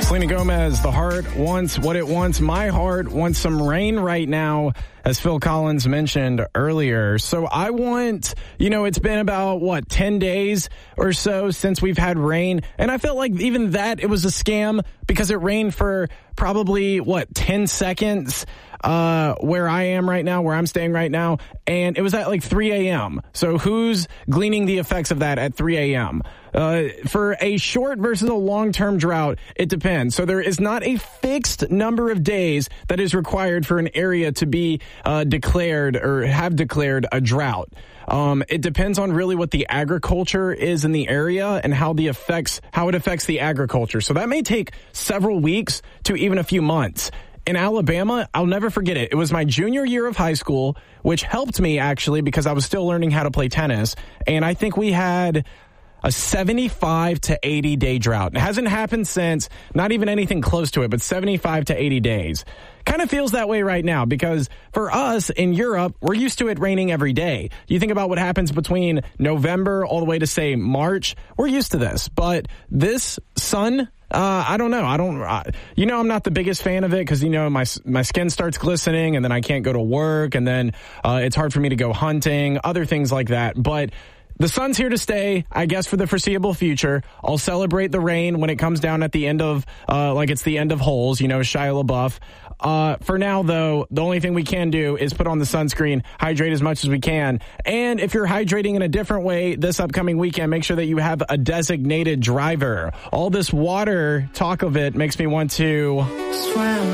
Selena Gomez, the heart wants what it wants. My heart wants some rain right now, as Phil Collins mentioned earlier. So I want, it's been about, 10 days or so since we've had rain. And I felt like even that, it was a scam because it rained for probably, 10 seconds where I am right now, where I'm staying right now. And it was at 3 a.m. So who's gleaning the effects of that at 3 a.m.? For a short versus a long-term drought, it depends. So there is not a fixed number of days that is required for an area to be declared or have declared a drought. It depends on really what the agriculture is in the area and how it affects the agriculture. So that may take several weeks to even a few months. In Alabama, I'll never forget it. It was my junior year of high school, which helped me actually because I was still learning how to play tennis. And I think we had a 75 to 80 day drought. It hasn't happened since, not even anything close to it, but 75 to 80 days. Kind of feels that way right now because for us in Europe, we're used to it raining every day. You think about what happens between November all the way to, say, March. We're used to this. But this sun, I don't know. I'm not the biggest fan of it because, my skin starts glistening and then I can't go to work and then it's hard for me to go hunting, other things like that. But the sun's here to stay, I guess, for the foreseeable future. I'll celebrate the rain when it comes down at the end of, it's the end of holes, Shia LaBeouf. For now, though, the only thing we can do is put on the sunscreen, hydrate as much as we can. And if you're hydrating in a different way this upcoming weekend, make sure that you have a designated driver. All this water, talk of it, makes me want to swim.